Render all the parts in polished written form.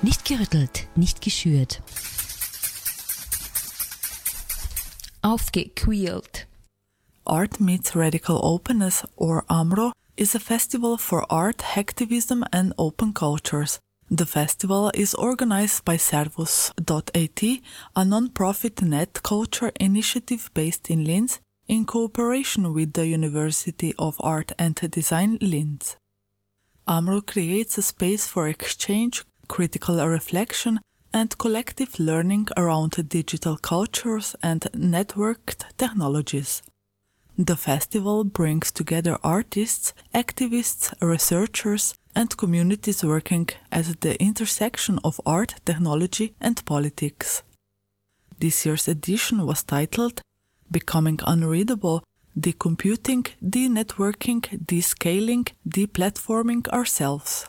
Nicht gerüttelt, nicht geschürt. Aufgequält. Art Meets Radical Openness, or AMRO, is a festival for art, hacktivism and open cultures. The festival is organized by Servus.at, a non-profit net culture initiative based in Linz, in cooperation with the University of Art and Design Linz. AMRO creates a space for exchange, critical reflection, and collective learning around digital cultures and networked technologies. The festival brings together artists, activists, researchers, and communities working at the intersection of art, technology, and politics. This year's edition was titled Becoming Unreadable, Decomputing, De-networking, De-scaling, De-platforming Ourselves.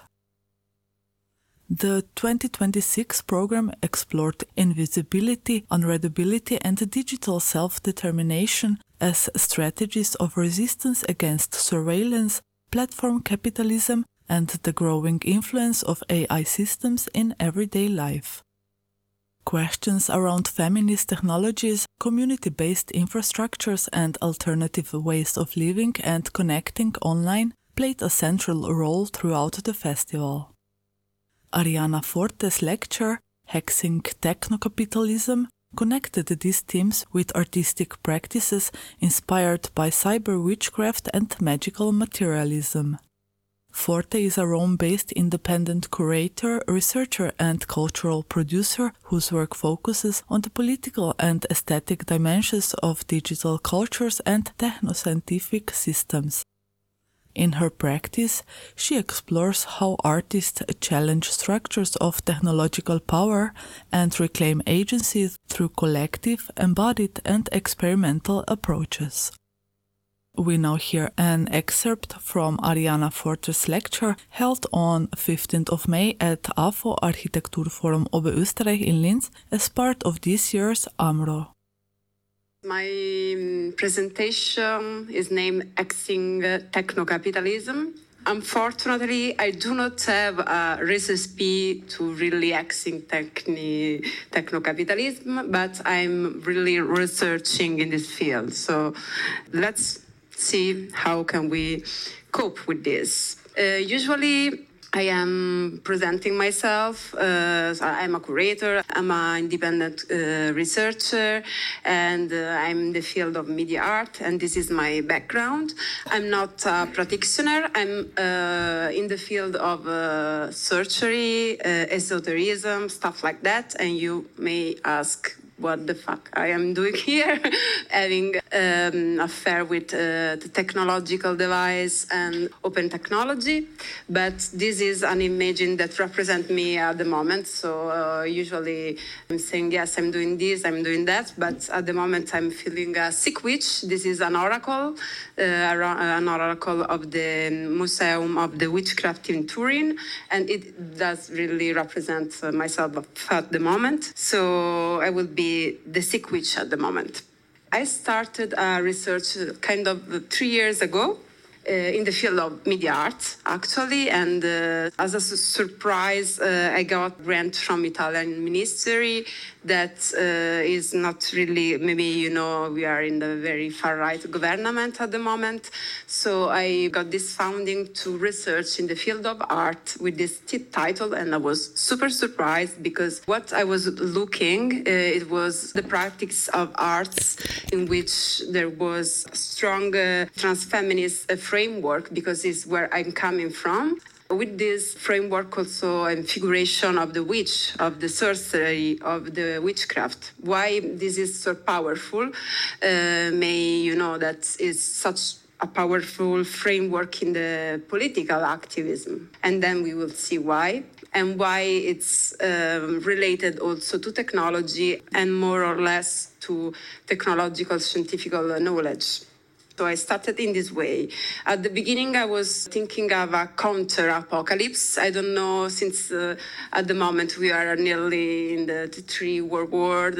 The 2026 program explored invisibility, unreadability, and digital self-determination as strategies of resistance against surveillance, platform capitalism, and the growing influence of AI systems in everyday life. Questions around feminist technologies, community-based infrastructures, and alternative ways of living and connecting online played a central role throughout the festival. Ariana Forte's lecture, Hexing Technocapitalism, connected these themes with artistic practices inspired by cyber witchcraft and magical materialism. Forte is a Rome-based independent curator, researcher, and cultural producer whose work focuses on the political and aesthetic dimensions of digital cultures and technoscientific systems. In her practice, she explores how artists challenge structures of technological power and reclaim agency through collective, embodied, and experimental approaches. We now hear an excerpt from Ariana Forte's lecture held on 15th of May at AFO Architekturforum Oberösterreich in Linz as part of this year's AMRO. My presentation is named Hexing Technocapitalism. Unfortunately, I do not have a recipe to really hexing technocapitalism, but I'm really researching in this field. So let's see how can we cope with this. Usually I am presenting myself. So I'm a curator, I'm an independent researcher, and I'm in the field of media art, and this is my background. I'm not a practitioner. I'm in the field of surgery, esotericism, stuff like that, and you may ask, what the fuck I am doing here, having affair with the technological device and open technology. But this is an image that represents me at the moment. So usually I'm saying, yes, I'm doing this, I'm doing that. But at the moment I'm feeling a sick witch. This is an oracle of the Museum of the Witchcraft in Turin. And it does really represent myself at the moment. So I will be the sick witch at the moment. I started research kind of 3 years ago in the field of media art, actually, and as a surprise, I got a grant from Italian ministry that is not really, maybe you know, we are in the very far-right government at the moment, so I got this funding to research in the field of art with this title, and I was super surprised because what I was looking, it was the practice of arts in which there was a strong trans-feminist framework, because it's where I'm coming from. With this framework also a figuration of the witch, of the sorcery, of the witchcraft. Why this is so powerful, may you know that is such a powerful framework in the political activism. And then we will see why, and why it's related also to technology and more or less to technological scientific knowledge. So I started in this way. At the beginning, I was thinking of a counter-apocalypse. I don't know, since at the moment we are nearly in the three world war,